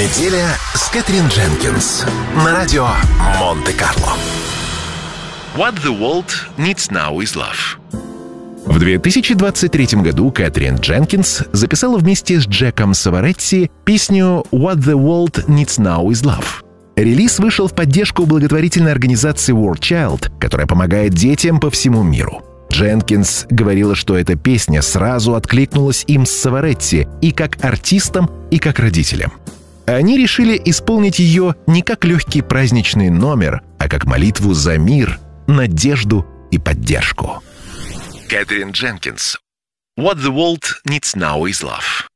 Неделя с Кэтрин Дженкинс на радио Монте-Карло. What the world needs now is love. В 2023 году Кэтрин Дженкинс записала вместе с Джеком Саваретти песню «What the world needs now is love». Релиз вышел в поддержку благотворительной организации War Child, которая помогает детям по всему миру. Дженкинс говорила, что эта песня сразу откликнулась им с Саваретти и как артистам, и как родителям. Они решили исполнить ее не как легкий праздничный номер, а как молитву за мир, надежду и поддержку. Кэтрин Дженкинс. What the world needs now is love.